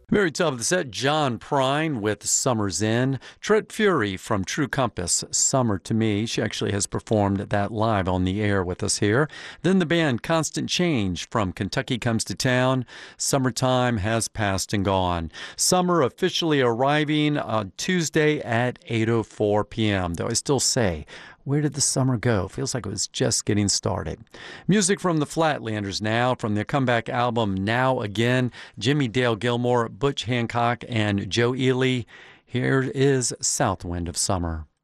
Very top of the set, John Prine with Summer's In. Trent Fury from True Compass, Summer to Me. She actually has performed that live on the air with us here. Then the band Constant Change from Kentucky Comes to Town. Summertime Has Passed and Gone. Summer officially arriving on Tuesday at 8:04 p.m. Though I still say, where did the summer go? Feels like it was just getting started. Music from the Flatlanders now, from their comeback album Now Again. Jimmy Dale Gilmore, Butch Hancock, and Joe Ely. Here is South Wind of Summer.